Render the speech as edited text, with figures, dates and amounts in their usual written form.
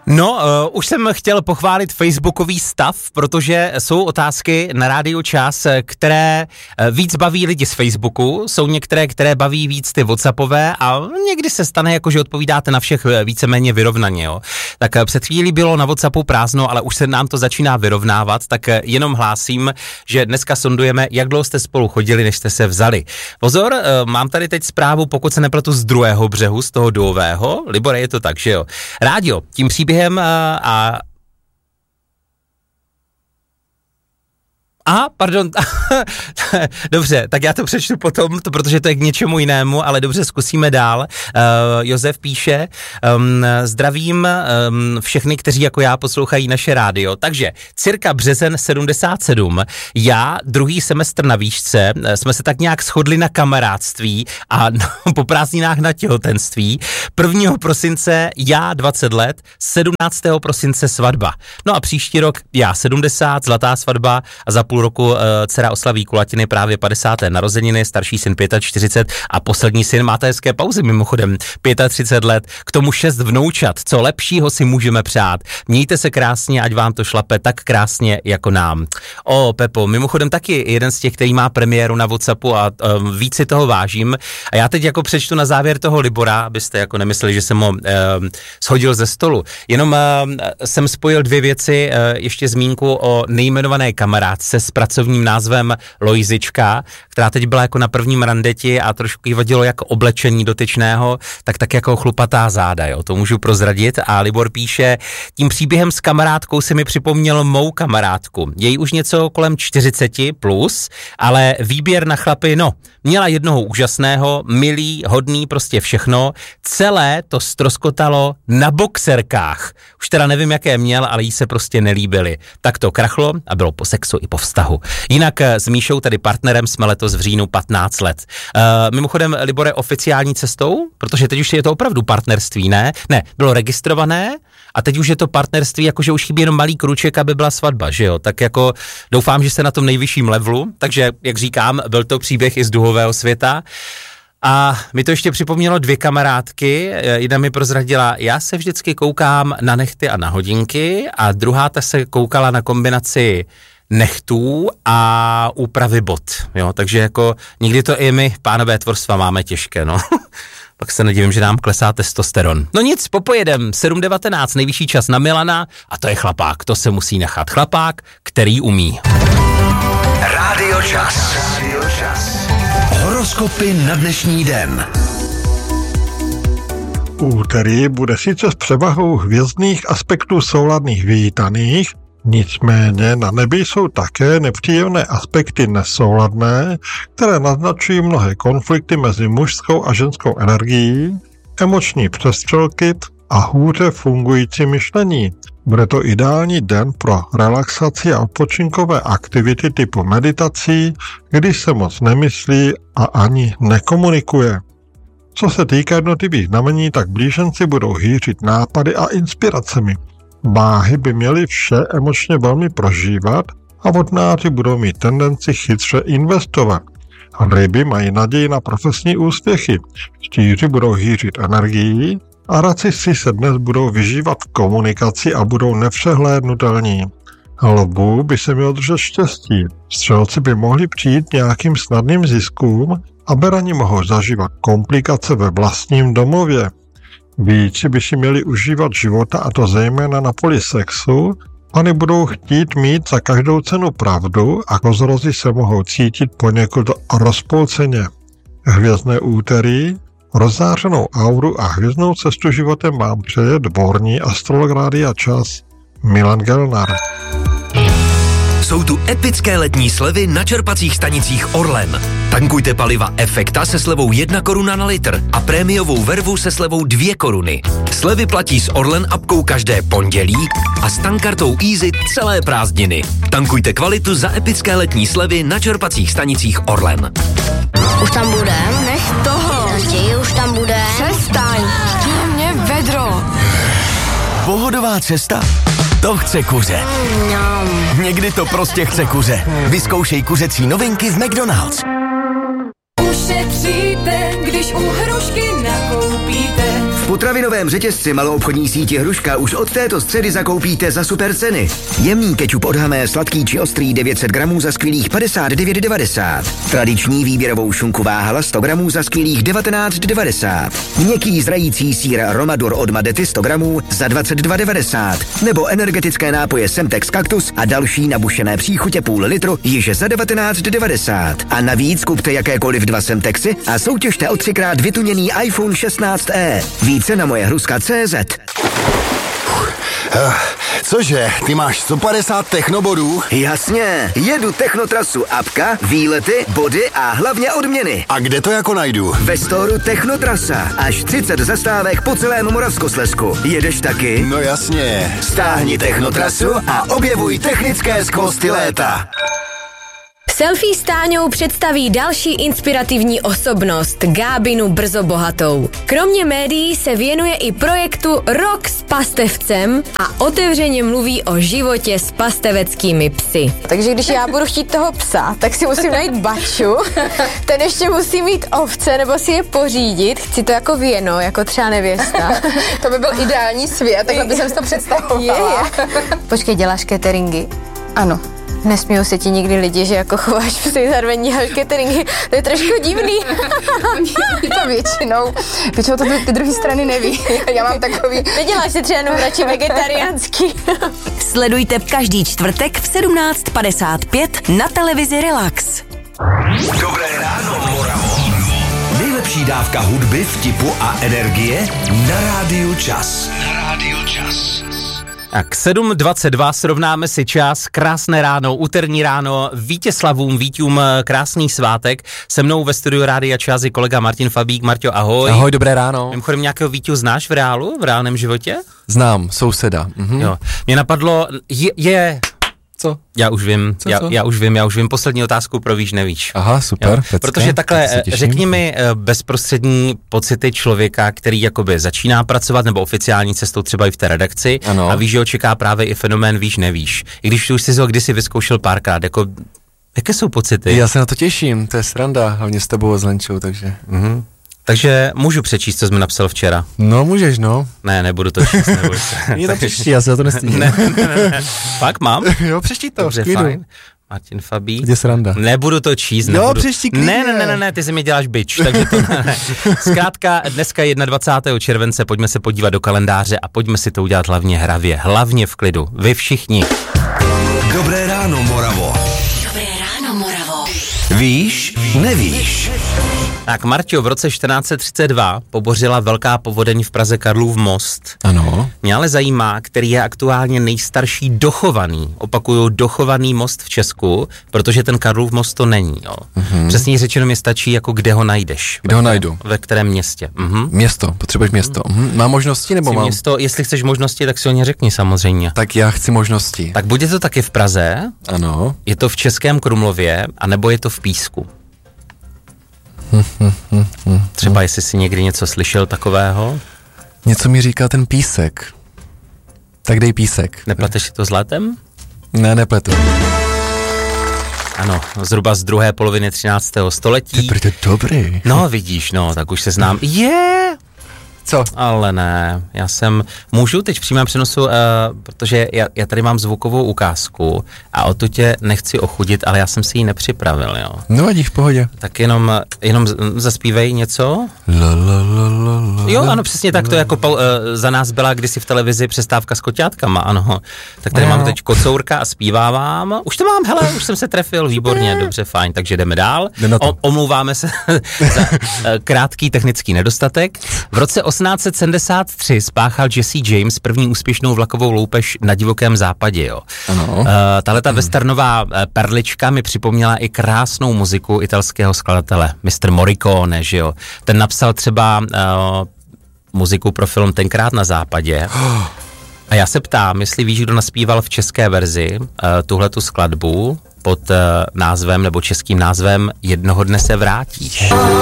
No, už jsem chtěl pochválit facebookový stav, protože jsou otázky na Rádiu Čas, které víc baví lidi z Facebooku, jsou některé, které baví víc ty WhatsAppové a někdy se stane, jako že odpovídáte na všech víceméně vyrovnaně, jo. Tak před chvílí bylo na WhatsAppu prázdno, ale už se nám to začíná vyrovnávat, tak jenom hlásím, že dneska sondujeme, jak dlouho jste spolu chodili, než jste se vzali. Pozor, mám tady teď zprávu, pokud se nepletu, z druhého břehu, z toho Duhového. Libore, je to tak, že jo. Rádio, tím příběhem pardon, dobře, tak já to přečtu potom, protože to je k něčemu jinému, ale dobře, zkusíme dál. Josef píše, zdravím všechny, kteří jako já poslouchají naše rádio. Takže cirka březen 77, já druhý semestr na výšce, jsme se tak nějak shodli na kamarádství a po prázdninách na těhotenství. 1. prosince já 20 let, 17. prosince svatba. No a příští rok já 70, zlatá svatba a za půl roku dcera oslaví kulatiny právě 50. narozeniny, starší syn 45 a poslední syn má hezké pauzy mimochodem 35 let, k tomu 6 vnoučat. Co lepšího si můžeme přát? Mějte se krásně, ať vám to šlape tak krásně jako nám. Pepo, mimochodem taky jeden z těch, který má premiéru na WhatsAppu a víc si toho vážím. A já teď jako přečtu na závěr toho Libora, abyste jako nemysleli, že jsem ho shodil ze stolu. Jenom jsem spojil dvě věci, ještě zmínku o nejmenované kamarádce s pracovním názvem Lojzička, která teď byla jako na prvním randeti a trošku jí vadilo jako oblečení dotyčného, tak jako chlupatá záda, jo, to můžu prozradit. A Libor píše, tím příběhem s kamarádkou se mi připomněl mou kamarádku. Její už něco kolem 40 plus, ale výběr na chlapy, no, měla jednoho úžasného, milý, hodný, prostě všechno. Celé to ztroskotalo na boxerkách. Už teda nevím, jaké měl, ale jí se prostě nelíbily. Tak to krachlo a bylo po sexu i po vztahu. Jinak s Míšou, tedy partnerem, jsme letos v říjnu 15 let. Mimochodem, Libore, oficiální cestou, protože teď už je to opravdu partnerství, ne? Ne, bylo registrované a teď už je to partnerství, jakože už chybí jenom malý kruček, aby byla svatba, že jo? Tak jako doufám, že jste na tom nejvyšším levelu, takže, jak říkám, byl to příběh i z duhového světa. A mi to ještě připomnělo dvě kamarádky, jedna mi prozradila, já se vždycky koukám na nehty a na hodinky a druhá ta se koukala na kombinaci nechtů a úpravy bot, jo, takže jako někdy to i my, pánové tvorstva, máme těžké, no. Pak se nedivím, že nám klesá testosteron. No nic, popojedem, 7:19, nejvyšší čas na Milana a to je chlapák, to se musí nechat. Chlapák, který umí. Rádio Čas. Horoskopy na dnešní den. Úterý bude sice s převahou hvězdných aspektů souladných vítaných, nicméně na nebi jsou také nepříjemné aspekty nesouladné, které naznačují mnohé konflikty mezi mužskou a ženskou energií, emoční přestřelky a hůře fungující myšlení. Bude to ideální den pro relaxaci a odpočinkové aktivity typu meditací, kdy se moc nemyslí a ani nekomunikuje. Co se týká jednotlivých znamení, tak blíženci budou hýřit nápady a inspiracemi. Váhy by měly vše emočně velmi prožívat a vodnáři budou mít tendenci chytře investovat. Ryby mají naději na profesní úspěchy, štíři budou hýřit energií a raci se dnes budou vyžívat v komunikaci a budou nepřehlédnutelní. Lvů by se mělo držet štěstí, střelci by mohli přijít nějakým snadným ziskům a berani mohou zažívat komplikace ve vlastním domově. Víci by si měli užívat života, a to zejména na poli sexu, oni budou chtít mít za každou cenu pravdu a kozorozi se mohou cítit poněkud rozpolceně. Hvězdné úterý, rozzářenou auru a hvězdnou cestu životem vám přeje dvorní astrolog Rádia Čas Milan Gelnar. Jsou tu epické letní slevy na čerpacích stanicích Orlen. Tankujte paliva Efekta se slevou 1 koruna na litr a prémiovou vervu se slevou 2 koruny. Slevy platí s Orlen apkou každé pondělí a s tankkartou Easy celé prázdniny. Tankujte kvalitu za epické letní slevy na čerpacích stanicích Orlen. Už tam budem? Nech toho. Raději už tam budem. Přestaň. Chtěl mě vedro. Pohodová cesta? To chce kuře. Někdy to prostě chce kuře. Vyzkoušej kuřecí novinky v McDonald's. Ušetříte, když u Hrušky nakoupíte. potravinovém řetězci maloobchodní síti Hruška už od této středy zakoupíte za super ceny. Jemný kečup od Hamé, sladký či ostrý 900 gramů za skvělých 59,90. Tradiční výběrovou šunku Váhala 100 gramů za skvělých 19,90. Měkký zrající sýr Romadur od Madety 100 gramů za 22,90. Nebo energetické nápoje Semtex Cactus a další nabušené příchutě půl litru již za 19,90. A navíc kupte jakékoliv 2 Semtexy a soutěžte o 3x vytuněný iPhone 16e. Více na mojehruska.cz. Cože, ty máš 150 technobodů? Jasně, jedu Technotrasu apka, výlety, body a hlavně odměny. A kde to jako najdu? Ve storu Technotrasa, až 30 zastávek po celém Moravskoslezsku. Jedeš taky? No jasně. Stáhni Technotrasu a objevuj technické skvosty léta. Selfie s Táňou představí další inspirativní osobnost, Gábinu Brzobohatou. Kromě médií se věnuje i projektu Rok s pastevcem a otevřeně mluví o životě s pasteveckými psy. Takže když já budu chtít toho psa, tak si musím najít baču, ten ještě musí mít ovce nebo si je pořídit, chci to jako věno, jako třeba nevěsta. To by byl ideální svět, takhle bych si to představovala. Počkej, děláš cateringy? Ano. Nesmějou se ti nikdy lidi, že jako chováš psy, zároveň děláš cateringy, to je trošku divný. To většinou to ty druhé strany neví. Já mám takový... Neděláš si třeba jenom radši vegetariánsky. Sledujte každý čtvrtek v 17:55 na televizi Relax. Dobré ráno, Moravo. Nejlepší dávka hudby, vtipu a energie na Rádiu Čas. Tak 7:22 srovnáme si čas, krásné ráno, úterní ráno, Vítězslavům, Vítům, krásný svátek. Se mnou ve studiu Rádia Čas je kolega Martin Fabík. Marťo, ahoj. Ahoj, dobré ráno. Mimochodem nějakého Víťu znáš v reálu, v reálném životě? Znám, souseda. Jo. Mě napadlo, Co? Já už vím, poslední otázku pro víš, nevíš. Aha, super. Protože takhle, řekni mi bezprostřední pocity člověka, který jakoby začíná pracovat nebo oficiální cestou třeba i v té redakci, ano. A víš, že ho čeká právě i fenomén víš, nevíš. I když už jsi ho kdysi vyzkoušel párkrát, jako jaké jsou pocity? Já se na to těším, to je sranda, hlavně s tebou a s Lenčou, takže... Takže můžu přečíst, co jsi mi napsal včera. No, můžeš, no. Ne, nebudu to číst, neboj se. Mě to přečtí, já se za to nestydím. Ne. Fakt mám? Jo, přečti to. Dobře, fajn. Martin Fabík. Je sranda. Nebudu to číst. Jo, přečti klidně. Ne, ty si mi děláš bič, takže to ne. Zkrátka, dneska je 21. července, pojďme se podívat do kalendáře a pojďme si to udělat hlavně hravě, hlavně v klidu. Vy všichni. Dobré ráno, Moravo. Dobré ráno, Moravo. Víš, nevíš. Tak Marťo, v roce 1432 pobořila velká povodeň v Praze Karlův most. Ano. Mě ale zajímá, který je aktuálně nejstarší dochovaný most v Česku, protože ten Karlův most to není. Jo. Přesně řečeno mi stačí, jako kde ho najdeš. Kde ho najdu? Ve kterém městě. Město, potřebuješ město. Mám možnosti nebo mám? Město, jestli chceš možnosti, tak si o ně řekni samozřejmě. Tak já chci možnosti. Tak buď je to taky v Praze, ano. Je to v Českém Krumlově, anebo je to v Písku. Třeba jestli jsi někdy něco slyšel takového? Něco mi říká ten Písek. Tak dej Písek. Nepleteš si to s létem? Ne, nepletu. Ano, zhruba z druhé poloviny 13. století. To je dobrý. No vidíš, no, tak už se znám. Co? Ale ne, můžu teď v přímém přenosu, protože já tady mám zvukovou ukázku a o to tě nechci ochudit, ale já jsem si ji nepřipravil, jo. No vadí, v pohodě. Tak jenom zaspívej něco. Jo, ano, přesně tak, to jako za nás byla kdysi v televizi přestávka s koťátkama, ano. Tak tady mám teď kocourka a zpívávám. Už to mám, hele, už jsem se trefil, výborně, dobře, fajn, takže jdeme dál. Omlouváme se za krátký technický nedostatek. V roce 1873 spáchal Jesse James první úspěšnou vlakovou loupež na divokém západě, jo. Ano. Tahleta westernová perlička mi připomněla i krásnou muziku italského skladatele, Mr. Morricone, že jo. Ten napsal třeba muziku pro film Tenkrát na západě. A já se ptám, jestli víš, kdo naspíval v české verzi tuhletu skladbu pod názvem nebo českým názvem Jednoho dne se vrátíš.